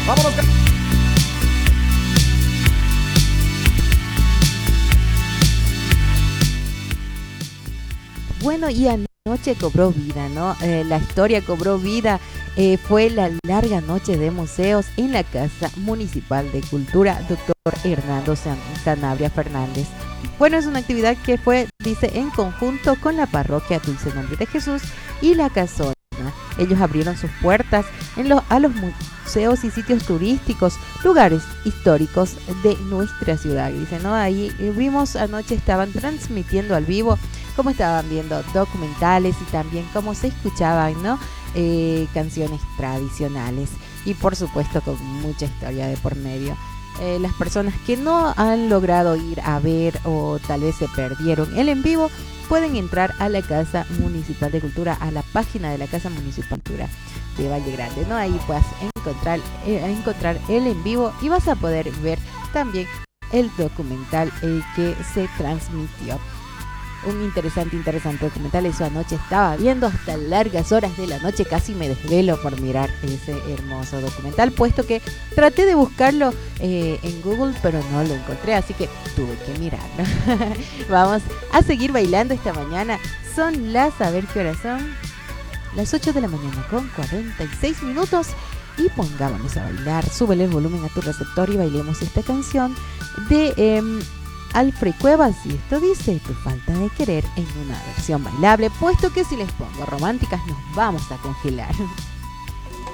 Vámonos. Bueno, y anoche cobró vida, ¿no? La historia cobró vida. Fue la larga noche de museos en la Casa Municipal de Cultura, doctor Hernando Sanabria Fernández. Bueno, es una actividad que fue, dice, en conjunto con la parroquia Dulce Nombre de Jesús y la Casona. Ellos abrieron sus puertas a los museos y sitios turísticos, lugares históricos de nuestra ciudad. Dice, ¿no? Ahí vimos anoche, estaban transmitiendo al vivo cómo estaban viendo documentales y también cómo se escuchaban, ¿no? Canciones tradicionales y por supuesto con mucha historia de por medio. Las personas que no han logrado ir a ver o tal vez se perdieron el en vivo pueden entrar a la Casa Municipal de Cultura, a la página de la Casa Municipal de Cultura de Valle Grande, ¿no? Ahí puedes encontrar el en vivo y vas a poder ver también el documental que se transmitió. Un interesante documental. Eso anoche estaba viendo hasta largas horas de la noche, casi me desvelo por mirar ese hermoso documental, puesto que traté de buscarlo en Google, pero no lo encontré, así que tuve que mirarlo. Vamos a seguir bailando esta mañana. A ver qué horas son, las 8 de la mañana con 46 minutos. Y pongámonos a bailar. Súbele el volumen a tu receptor y bailemos esta canción de Alfred Cuevas, y esto dice Tu falta de querer, en una versión bailable, puesto que si les pongo románticas nos vamos a congelar.